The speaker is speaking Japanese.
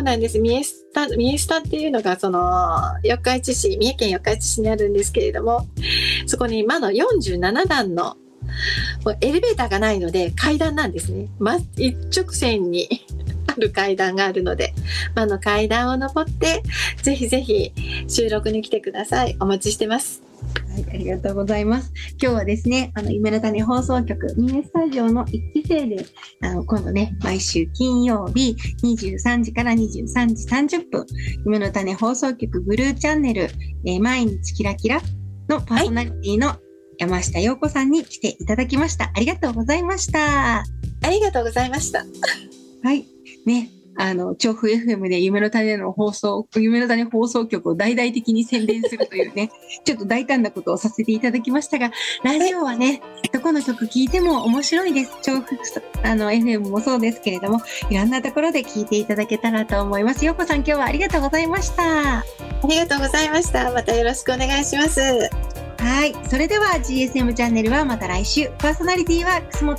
そうなんです。三重スタっていうのがその三重県四日市市にあるんですけれども、そこに魔の47段のエレベーターがないので階段なんですね。一直線にある階段があるので、魔の階段を登ってぜひぜひ収録に来てください。お待ちしてます。 はい、ありがとうございます。今日はですね、夢の種放送局三重スタジオの1期生で、今度ね、毎週金曜日23時から23時30分、夢の種放送局ブルーチャンネル、毎日キラキラのパーソナリティの山下陽子さんに来ていただきました。ありがとうございました。 ありがとうございました。 はい。ね。調布 FM で夢の種放送局を大々的に宣伝するというね、ちょっと大胆なことをさせていただきましたが、ラジオはね、どこの曲聴いても面白いです。調布FM もそうですけれども、いろんなところで聴いていただけたらと思います。ようこさん、今日はありがとうございました。 ありがとうございました。またよろしくお願いします。 はい。それでは GSM チャンネルはまた来週。パーソナリティは楠本